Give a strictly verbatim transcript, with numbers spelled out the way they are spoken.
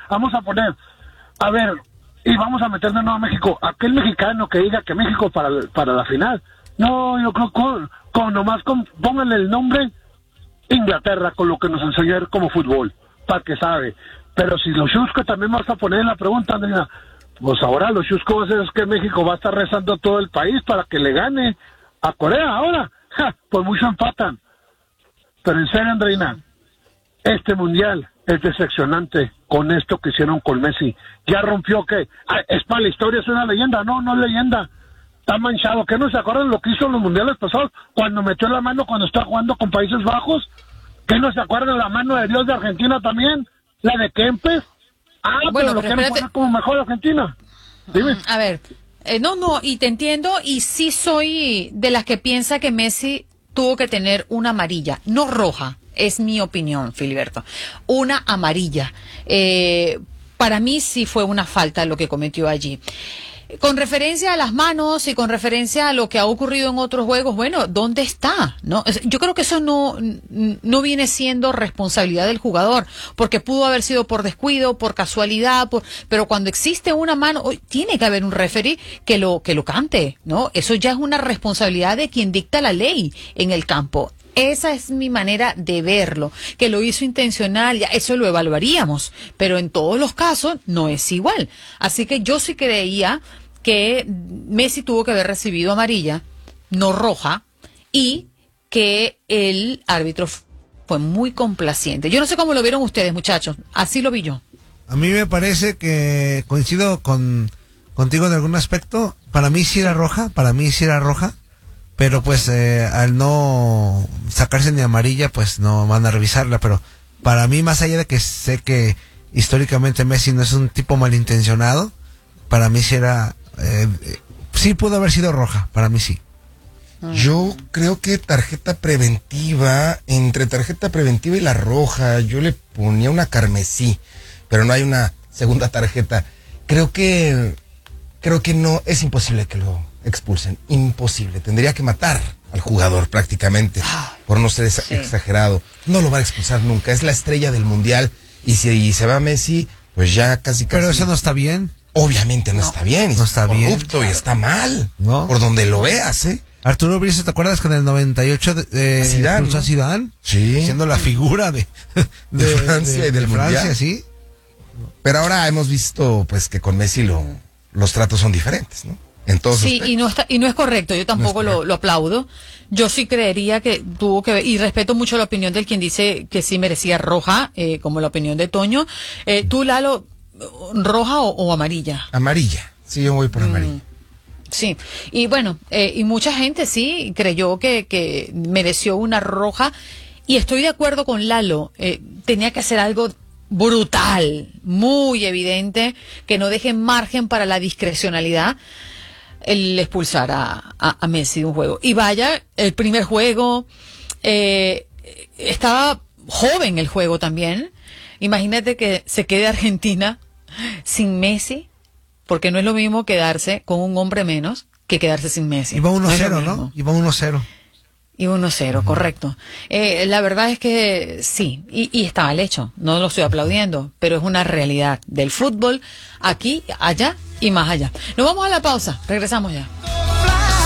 vamos a poner, a ver, y vamos a meter de nuevo a México, aquel mexicano que diga que México para, para la final, no, yo creo con, con nomás con, pónganle el nombre Inglaterra, con lo que nos enseñó como fútbol, para que sabe, pero si los chuscos también vas a poner en la pregunta, Andrea, pues ahora los chuscos va a ser es que México va a estar rezando a todo el país para que le gane a Corea ahora, ja, pues mucho empatan, pero en serio, Andreina, este mundial es decepcionante con esto que hicieron con Messi. Ya rompió que ah, es para la historia, es una leyenda. No, no es leyenda. Está manchado. ¿Qué no se acuerdan lo que hizo en los mundiales pasados? Cuando metió la mano cuando está jugando con Países Bajos. ¿Qué no se acuerdan la mano de Dios de Argentina también? La de Kempes. Ah, bueno, pero lo quieren poner como mejor Argentina. Dime. A ver, eh, no, no, y te entiendo, y sí soy de las que piensa que Messi tuvo que tener una amarilla, no roja. Es mi opinión, Filiberto. Una amarilla. Eh, para mí sí fue una falta lo que cometió allí. Con referencia a las manos y con referencia a lo que ha ocurrido en otros juegos, bueno, ¿dónde está? ¿No? Yo creo que eso no, no viene siendo responsabilidad del jugador, porque pudo haber sido por descuido, por casualidad, por, pero cuando existe una mano, tiene que haber un referee que lo, que lo cante, ¿no? Eso ya es una responsabilidad de quien dicta la ley en el campo. Esa es mi manera de verlo, que lo hizo intencional, ya eso lo evaluaríamos, pero en todos los casos no es igual. Así que yo sí creía que Messi tuvo que haber recibido amarilla, no roja, y que el árbitro fue muy complaciente. Yo no sé cómo lo vieron ustedes, muchachos, así lo vi yo. A mí me parece que coincido con contigo en algún aspecto. Para mí sí era roja, para mí sí era roja. Pero pues eh, al no sacarse ni amarilla, pues no van a revisarla. Pero para mí, más allá de que sé que históricamente Messi no es un tipo malintencionado, para mí sí era, eh, sí pudo haber sido roja, para mí sí. Yo creo que tarjeta preventiva, entre tarjeta preventiva y la roja, yo le ponía una carmesí, pero no hay una segunda tarjeta. Creo que, creo que no, es imposible que lo expulsen, imposible, tendría que matar al jugador prácticamente, por no ser exa- sí. exagerado, no lo va a expulsar nunca, es la estrella del mundial, y si y se va Messi, pues ya casi casi... Pero eso no está bien. Obviamente no, no está bien, no está corrupto bien, claro. Y está mal, ¿no? Por donde lo veas, ¿eh? Arturo Brizo, ¿te acuerdas que en el noventa y ocho eh, Zidane, expulsó a Zidane? Sí. Siendo la figura de, de, de Francia de, y del de mundial. Francia, sí. Pero ahora hemos visto pues que con Messi lo, los tratos son diferentes, ¿no? En todos sí, y no está, y no es correcto, yo tampoco no lo, lo aplaudo. Yo sí creería que tuvo que ver, y respeto mucho la opinión del quien dice que sí merecía roja, eh, como la opinión de Toño. Eh, ¿Tú, Lalo, roja o, o amarilla? Amarilla, sí, yo voy por amarilla. Mm. Sí, y bueno, eh, y mucha gente sí creyó que, que mereció una roja, y estoy de acuerdo con Lalo, eh, tenía que hacer algo brutal, muy evidente, que no deje margen para la discrecionalidad, el expulsar a, a, a Messi de un juego. Y vaya, el primer juego, eh, estaba joven el juego también, imagínate que se quede Argentina sin Messi, porque no es lo mismo quedarse con un hombre menos que quedarse sin Messi. Iba uno cero, ¿no? ¿no? Iba uno cero. Iba uno cero, uh-huh. Correcto. Eh, la verdad es que sí, y, y está mal hecho, no lo estoy aplaudiendo, pero es una realidad del fútbol aquí, allá y más allá. Nos vamos a la pausa, regresamos ya.